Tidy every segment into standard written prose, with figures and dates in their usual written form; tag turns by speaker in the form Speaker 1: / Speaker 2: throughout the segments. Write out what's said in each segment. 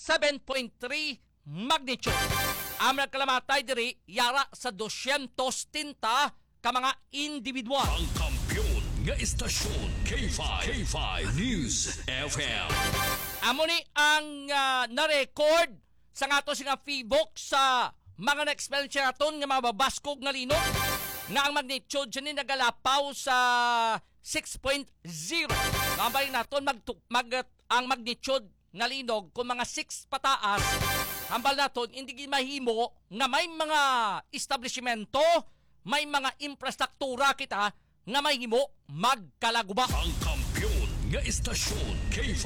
Speaker 1: 7.3 magnitude. Ang nagkalamatay diri yara sa 200 tinta ka mga individual.
Speaker 2: Ang kampiyon nga istasyon K5 News FM.
Speaker 1: Amo ni ang na-record sa ngato nga Facebook sa mga na-experience naton nga mga babaskog nga linog nga ang magnitude siya ni nagalapaw sa 6.0. Nambay naton ang magnitude nga linog kung mga 6 pataas, hambal naton hindi mahimo nga may mga establishmento, may mga infrastruktura kita nga mahimo magkalaguba.
Speaker 2: Ang kampiyon nga istasyon K5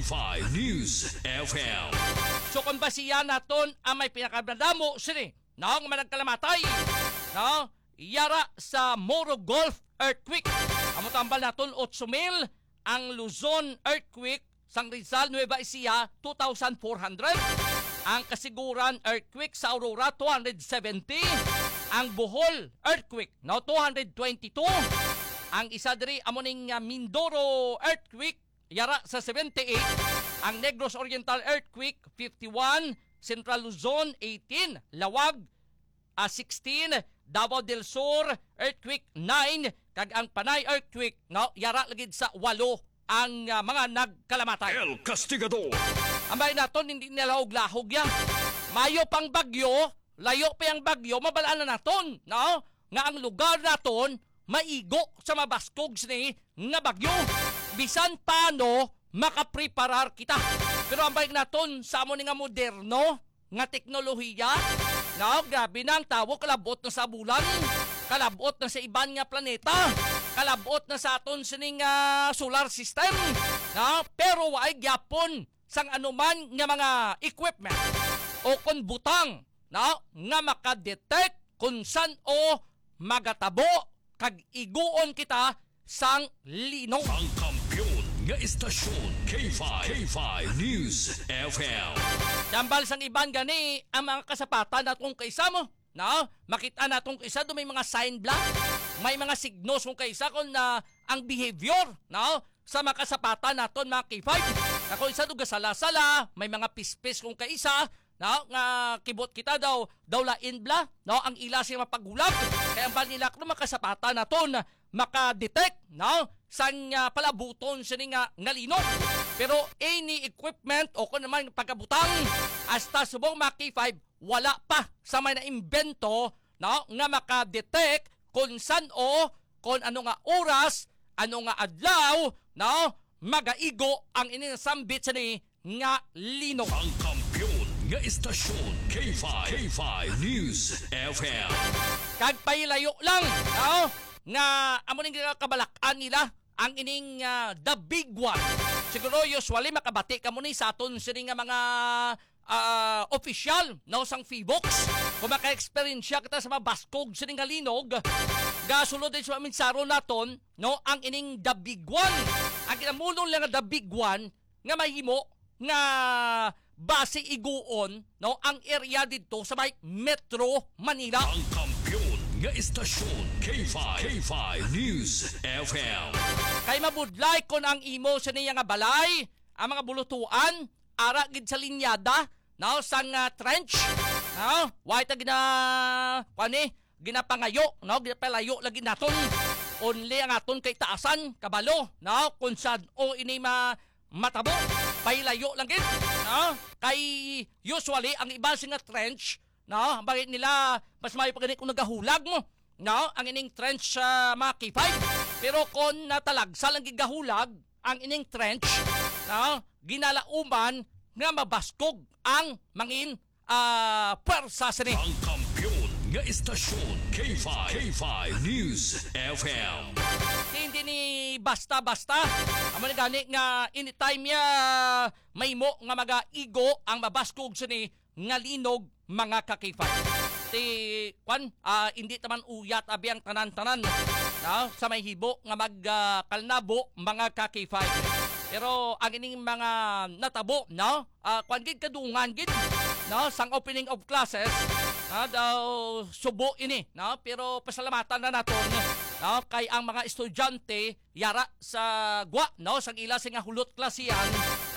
Speaker 2: News FM.
Speaker 1: So kung basiya naton ang may pinakadamo sini nga managkalamatay yara sa Moro Gulf earthquake. Amo tambal naton 8,000, ang Luzon earthquake sang Rizal Nueva Ecija 2,400, ang Kasiguran earthquake sa Aurora 270, ang Bohol earthquake 222, ang isa diri amo ning Mindoro earthquake yara sa 78, ang Negros Oriental earthquake 51, Central Luzon 18, Lawag 16, Davao del Sur earthquake 9, kag ang Panay earthquake yara lagid sa 8 ang mga nagkalamatay.
Speaker 2: El Castigador.
Speaker 1: Ambay naton hindi nilahog-lahog yan. Mayo pang bagyo, layo pa yung bagyo, mabalaan na naton, nga ang lugar naton maigo sa mabaskog ni nga bagyo. Bisan paano makapreparar kita. Pero ambay naton sa amo ni nga moderno nga teknolohiya, grabe na ang tawo, kalabot na sa bulan, kalabot na sa iban nga planeta, kalabot na sa aton sining solar system, pero waay gyapon sang anuman nga mga equipment o kung butang nga makadetect kung san o magatabo kag iguon kita sang linog.
Speaker 2: Ang kampiyon nga istasyon K5 News FM.
Speaker 1: Dambal sang iban gani ang mga kasapatan natong kaisa mo. Makita natong kaisa do may mga sign blank, may mga signos kung kaisa kung ang behavior sa mga kasapatan naton mga K5. Kung isa do gasala-sala, may mga pispis kung kaisa nga kibot kita daw lain bla, ang ila siya mapagulag. Kaya ang banila kung makasapatan naton makadetect sang palabuton siya nga linog. Pero any equipment o kung naman pagkabutang hasta subong mga K5 wala pa sa may naimbento nga makadetect kung san o kung ano nga oras, ano nga adlaw magaigo ang ininasambit sa ni nga linog.
Speaker 2: Ang kampiyon nga istasyon K5 News FM.
Speaker 1: Kag pailayo lang nga amo ning kabalakan nila ang ining the big one. Siguro usually makabati ka mo ni sa aton sini nga mga official sang Fibox. Kung maka-experience kita sa mga baskog sini nga linog, gasulod din sa minsaro naton ang ining the big one. Ang kinamulong lang nga the big one nga mahimo nga base iguon ang area dito sa may Metro Manila.
Speaker 2: Ang kampiyon nga istasyon K5 News FM.
Speaker 1: Kay mabudlay kon ang imo sa niya nga balay, ang mga bulutuan ara gid sa linyada sang trench why ta ginapangayo ginapalayo lagi naton only ang aton kay taasan kabalo kung saan o ini matabo pailayo lang gid kay usually ang iba nga trench bakit nila mas may pagani kung nagahulag mo ang ining trench sa mga K5. Pero kung natalagsa lang gigahulag ang ining trench ginalauman nga mabaskog ang mangin pwersa sini.
Speaker 2: Ang kampiyon nga istasyon K5 News FM.
Speaker 1: Hindi ni basta-basta amo gani nga anytime may mo nga magaigo ang mabaskog sini nga linog mga ka-K5. Hindi taman uyat abi ang tanan-tanan sa may hibo nga magkalnabo mga ka-K5. Pero ang ining mga natabo gid kadungan gid sang opening of classes daw subo ini pero pasalamatan na naton kay ang mga estudyante yara sa gwa sang ila sing hulot klasiyan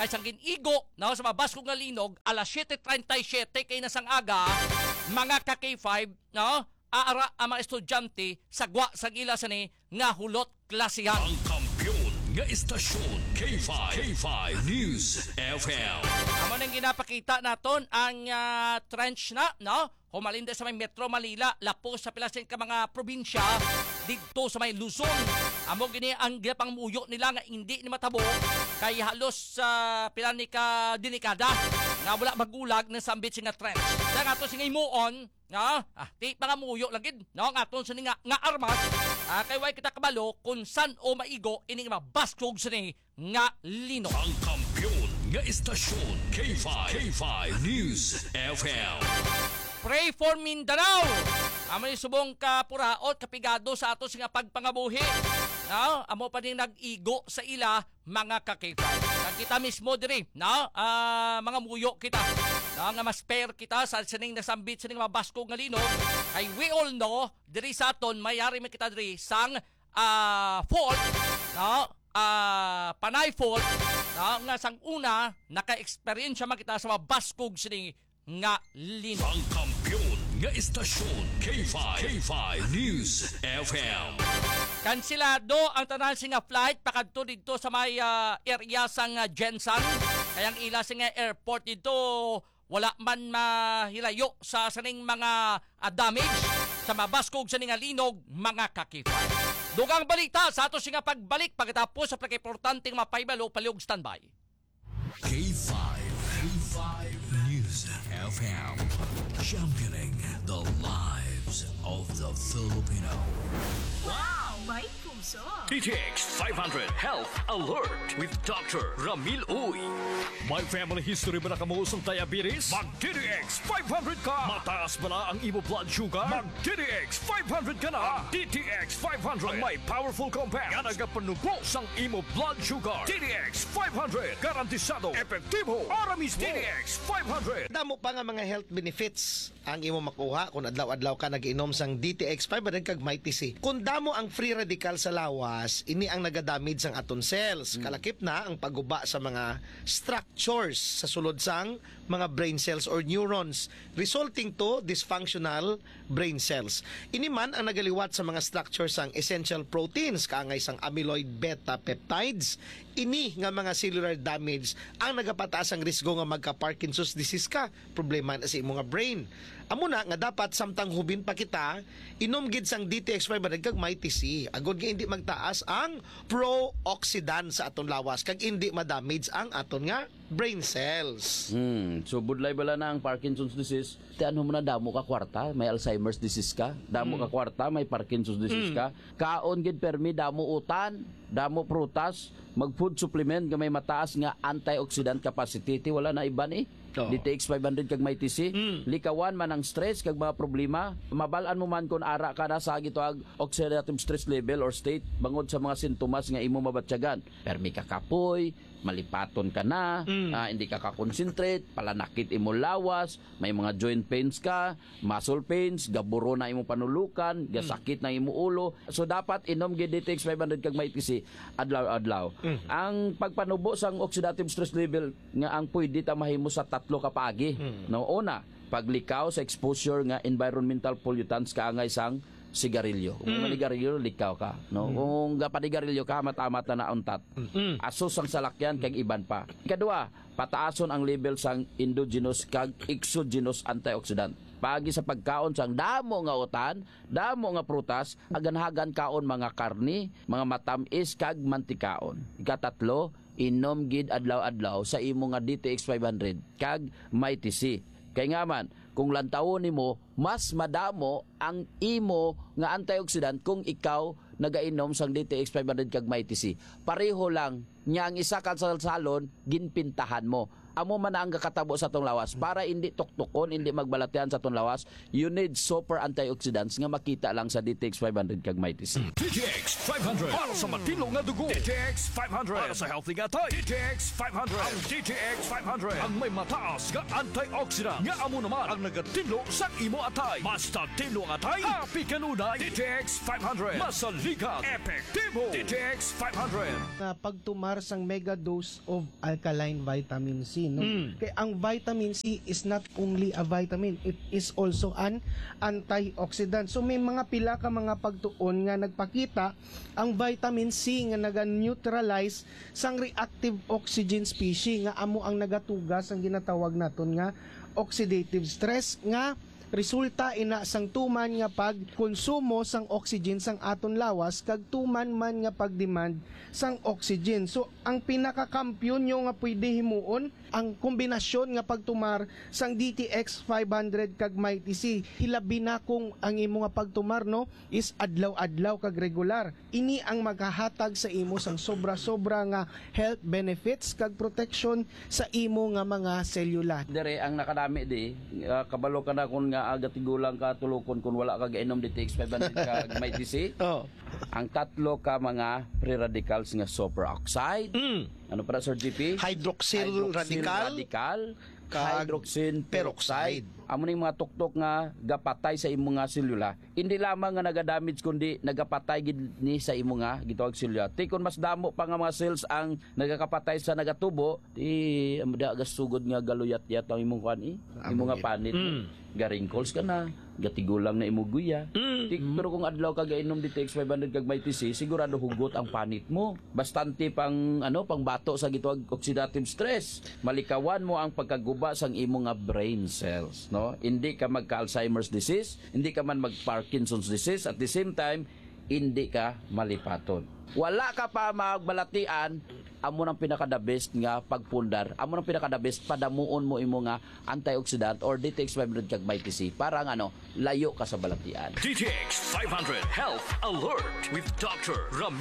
Speaker 1: kay sang ginigo na sa mabaskog nga linog alas 7:37 kay nasang aga mga ka K5 no aara ang mga estudyante sagwa sang ila sa ni nga hulot klasihan.
Speaker 2: Ang kampiyon nga istasyon K5 News FM.
Speaker 1: Amo nang ginapakita naton ang trench na no humalinda sa may Metro Manila, lapos sa pilasin ka mga probinsya dito sa may Luzon. Amo gini ang gipangmuyo nila nga hindi ni matabo kay halos sa pilani ka dinikada nga wala magulag na sambit nga trench. Dahil ato singay muon nga ti pangamuyo lagid no nga aton sa nga armas kay way kita kabalo kung san o maigo ining mabaskog sa ni nga lino.
Speaker 2: Ang kampiyon nga istasyon K5 News FM.
Speaker 1: Pray for Mindanao. Amo ni subong kapuraot kapigado sa ato nga pagpangabuhi. No, amo pa din nag-igo sa ila mga kakita. Kita mismo diri, no? Mga muyo kita. No, nga mas fair kita sa sining nasambit sining mabaskog nga linog. Ay we all know diri sa aton mayari man kita diri sang fault, no? Panay fault, no? Nga sang una naka-experience man kita sa mabaskog sining nga linog.
Speaker 2: Ang kampiyon nga istasyon K5 News FM.
Speaker 1: Kansilado ang tanan singa flight pakadto dito sa may area sang Jensan. Kayang ila singa airport dito wala man mahilayo sa saning mga damage sa mabaskog sa nga linog mga kakifay. Dugang balita sa ato singa pagbalik pagkatapos sa pagkaimportanteng mapaybalo paliog standby.
Speaker 2: K5 News FM. Championing the lives of the Filipino.
Speaker 3: Wow! May puso!
Speaker 2: DTX 500 Health Alert with Dr. Ramil Uy.
Speaker 4: May family history ba na kamuusong diabetes? Mag-DTX 500 ka! Mataas ba na ang imo blood sugar? Mag-DTX 500 ka na! DTX 500 ang may powerful compound nga nagapanubo sang imo blood sugar. DTX 500 garantisado, epektibo, para mismo. DTX 500
Speaker 5: Damo pa nga mga health benefits ang imo makuha kung adlaw-adlaw ka nag-inom sang DTX 500 kag may TC. Kung damo ang free radical sa lawas, ini ang nagadamage sang aton cells. Kalakip na ang pagguba sa mga structures sa sulod sang mga brain cells or neurons, resulting to dysfunctional brain cells. Ini man ang nagaliwat sa mga structures sang essential proteins, kaangay sang amyloid beta peptides. Ini nga mga cellular damage ang nagapataas ang risgo nga magka-Parkinson's disease ka, problema na sa imong brain. Amo na nga dapat samtang hubin pa kita, inom gid sang DTX 500 kag may TC. Agod nga hindi magtaas ang pro-oxidant sa aton lawas kag hindi ma-damage ang aton nga brain cells.
Speaker 6: So budlay bala na ang Parkinson's disease, tiyan mo na damo ka kwarta, may Alzheimer's disease ka, damo ka kwarta, may Parkinson's disease ka. Kaon gid permi damo utan, damo prutas, mag-food supplement nga may mataas nga antioxidant capacity, wala na iban eh. DTX 500 kag may TC, likawan man ang stress kag mga problema, mabalaan mo man kung ara ka na sa gitoag oxidative stress level or state bangod sa mga sintomas nga imo mabatyagan. Permi ka kapoy, malipaton ka na, hindi ka ka-concentrate, palanakit imo lawas, may mga joint pains ka, muscle pains, gaburo na imo panulukan, gasakit na imo ulo. So dapat inom gid DTX 500 kag may TC adlaw-adlaw. Ang pagpanubo sang oxidative stress level nga ang pwede ta mahimo sa 3 ka paagi. No, una, paglikaw sa exposure nga environmental pollutants kaangay sang sigarilyo. Kung manigarilyo, likaw ka. No? Kung panigarilyo ka, matamat na nauntat. Asos ang salakyan, kag iban pa. Kadua, pataason ang level sang endogenous kag exogenous antioxidant. Pagi sa pagkaon sang damo nga utan, damo nga prutas, aganhagan kaon mga karni, mga matamis kag mantikaon. Ikatatlo, inom gid adlaw-adlaw sa imo nga DTX 500 kag may TC. Kay nga man, kung lantawon nimo, mas madamo ang imo nga antioxidant kung ikaw nagainom sang DTX 500 kag may TC. Pareho lang, nya ang isa ka sa salon, ginpintahan mo. amo man ang kakatabo sa tong lawas para hindi tuktukon, hindi magbalatian sa tong lawas. You need super antioxidants nga makita lang sa DTX 500 kag Mighty C.
Speaker 4: DTX 500 para sa matino nga dugo. DTX 500 para sa healthy nga tayo. DTX 500 ang DTX 500 ang may mataas nga antioxidant nga amo naman ang nagatino sa imo atay. Basta tino nga atay, happy kanunay. DTX 500 masaligan, epektibo. DTX 500
Speaker 7: na pagtumar sang mega dose of alkaline vitamin C, no? Kaya ang vitamin C is not only a vitamin, it is also an antioxidant. So may mga pila ka mga pagtuon nga nagpakita ang vitamin C nga naga-neutralize sang reactive oxygen species nga amo ang nagatugas ang ginatawag naton nga oxidative stress nga resulta ina sang tuman nga pagkonsumo sang oxygen sang aton lawas kag tuman man nga pagdemand sang oxygen. So ang pinakakampiyon nyo nga pwede himuon ang kombinasyon nga pagtumar sang DTX 500 kag Mighty C. Hilabi na kung ang imo nga pagtumar no is adlaw-adlaw kag regular. Ini ang maghahatag sa imo sang sobra-sobra nga health benefits kag protection sa imo nga mga selula.
Speaker 6: Dire ang nakadami di kabalo ka na kun nga agatigulang ka tulukon kun wala ka gainom DTX 500 kag Mighty C.
Speaker 5: Oh.
Speaker 6: Ang tatlo ka mga free radicals nga superoxide. Ano para Sir GP?
Speaker 5: Hydroxyl radical, kag
Speaker 6: hydroxyl
Speaker 5: peroxide.
Speaker 6: peroxide. Amo ning mga tuktok nga gapatay sa imo nga selula. Hindi lamang nga naga-damage kundi nagapatay gid ni sa imo nga gitawag selula. Ti kun mas damo pa nga mga cells ang nagakapatay sa nagatubo, di amda gasugod nga galuyat-yat ang imong kuan imo nga panit. Ga-wrinkles ka na, gatigulang na imo guya. Pero kung adlaw ka gainom DTX 500 kag Mighty C, sigurado hugot ang panit mo. Bastante pang pang bato sa gitawag oxidative stress. Malikawan mo ang pagkaguba sang imo nga brain cells, no? Hindi ka magka-Alzheimer's disease, hindi ka man mag-Parkinson's disease, at the same time hindi ka malipaton. Wala ka pa magbalatian, amo nang pinaka-the best nga pagpundar, amo nang pinaka-the best padamuon mo imo nga antioxidant or DTX 500 kag Mighty C para nga layo ka sa balatian.
Speaker 2: DTX 500 Health Alert with Dr. Ramil.